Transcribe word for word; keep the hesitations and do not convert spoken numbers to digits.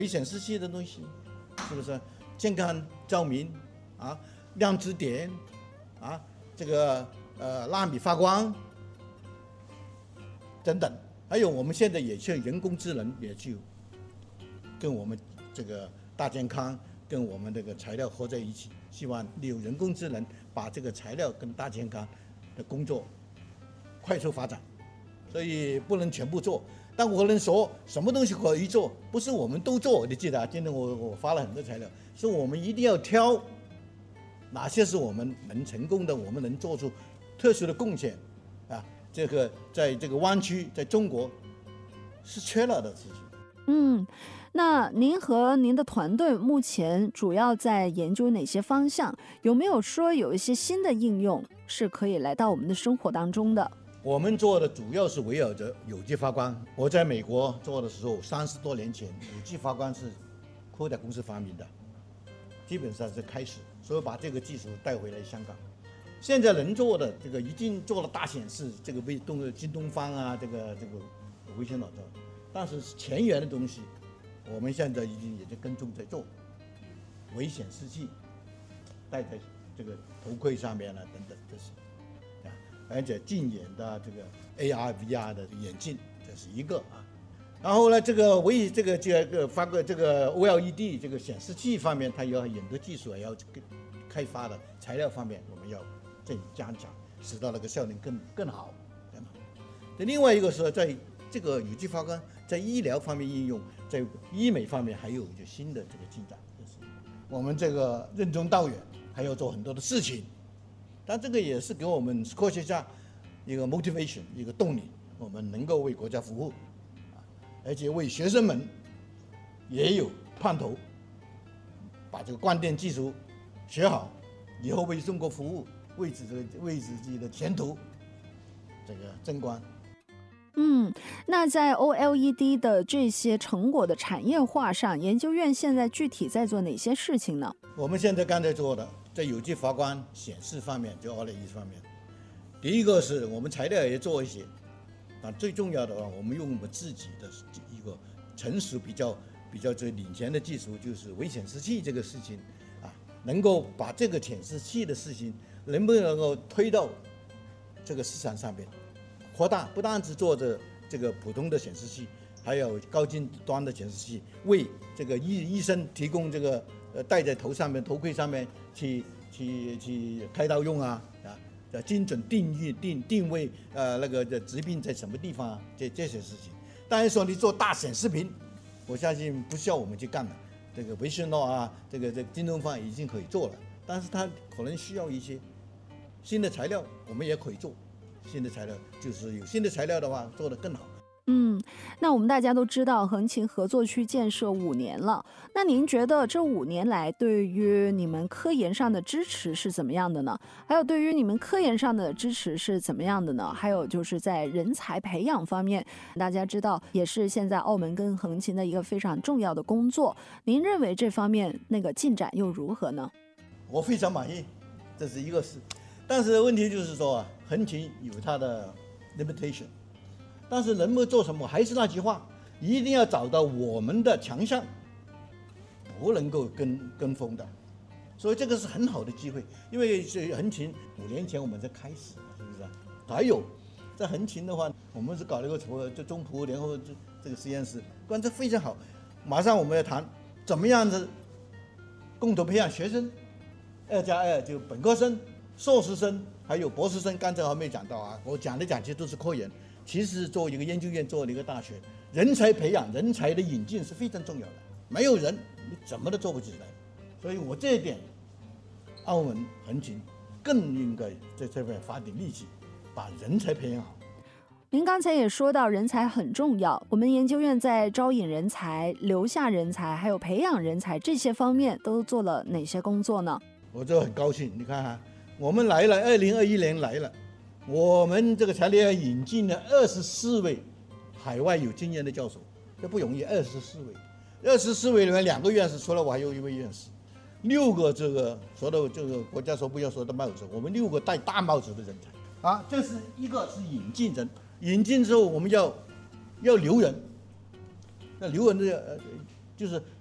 微显示器的东西，是不是健康照明啊，量子点啊，这个呃纳米发光等等，还有我们现在也去人工智能也去跟我们这个大健康跟我们这个材料合在一起，希望利用人工智能把这个材料跟大健康的工作快速发展，所以不能全部做。但我能说什么东西可以做，不是我们都做。你记得啊，今天我我发了很多材料，是我们一定要挑哪些是我们能成功的，我们能做出特殊的贡献啊。这个在这个湾区，在中国是缺了的事情。 嗯，那您和您的团队目前主要在研究哪些方向？有没有说有一些新的应用是可以来到我们的生活当中的？ 我们做的主要是围绕着有机发光。我在美国做的时候，三十多年前，有机发光是柯达公司发明的，基本上是开始，所以把这个技术带回来香港。现在能做的这个已经做了大显示，这个微东京东方啊，这个这个微星老照，但是前沿的东西，我们现在已经也在跟踪在做，微显示器戴在这个头盔上面了、啊、等等，这是。而且近眼的这个 A R、V R 的眼镜，这是一个啊。然后呢，这个微这个这个发个这个 O L E D 这个显示器方面，它有很多技术也要开发的，材料方面我们要再加强，使到那个效能更更好，更好。那另外一个是在这个有机发光在医疗方面应用，在医美方面还有就新的这个进展，就是我们这个任重道远，还要做很多的事情。但这个也是给我们科学家一个 motivation， 一个动力，我们能够为国家服务，而且为学生们也有盼头，把这个光电技术学好，以后为中国服务，为自己为自己的前途这个争光。 嗯，那在 O L E D 的这些成果的产业化上，研究院现在具体在做哪些事情呢？ 我们现在刚才做的，在有机发光显示方面，就 O L E D 方面，第一个是我们材料也做一些，啊，最重要的话，我们用我们自己的一个成熟比较比较这领先的技术，就是微显示器这个事情啊，能够把这个显示器的事情能不能够推到这个市场上面。扩大，不单只做着这个普通的显示器，还有高精端的显示器，为这个医医生提供这个呃戴在头上面、头盔上面去去去开刀用啊啊，精准定义定定位呃那个疾病在什么地方啊，这这些事情。当然说你做大显示屏，我相信不需要我们去干的，这个微信诺啊，这个这个京东方已经可以做了，但是它可能需要一些新的材料，我们也可以做。新的材料就是有新的材料的话，做得更好。 嗯，那我们大家都知道横琴合作区建设五年了，那您觉得这五年来对于你们科研上的支持是怎么样的呢？还有对于你们科研上的支持是怎么样的呢？还有就是在人才培养方面，大家知道也是现在澳门跟横琴的一个非常重要的工作，您认为这方面那个进展又如何呢？ 我非常满意，这是一个事。但是问题就是说啊，横琴有它的 limitation， 但是能不能做什么，还是那句话，一定要找到我们的强项，不能够跟跟风的。所以这个是很好的机会，因为是横琴五年前我们才开始，是不是？还有在横琴的话，我们是搞了一个这中葡联合这这个实验室，关系非常好。马上我们要谈怎么样子共同培养学生，二加二就本科生。硕士生还有博士生，刚才还没讲到啊，我讲来讲去都是科研。其实作为一个研究院，作为一个大学，人才培养、人才的引进是非常重要的。没有人，你怎么都做不起来。所以我这一点，澳门横琴更应该在这边发点力气，把人才培养好。 您刚才也说到人才很重要，我们研究院在招引人才、留下人才，还有培养人才这些方面都做了哪些工作呢？ 我就很高兴，你看哈。我们来了，二零二一年来了，我们这个材料引进了二十四位海外有经验的教授，这不容易，二十四位，二十四位里面两个院士，除了我还有一位院士，六个这个说的这个国家说不要说的帽子，我们六个戴大帽子的人才啊，这是一个是引进人，引进之后我们要要留人，那留人的就是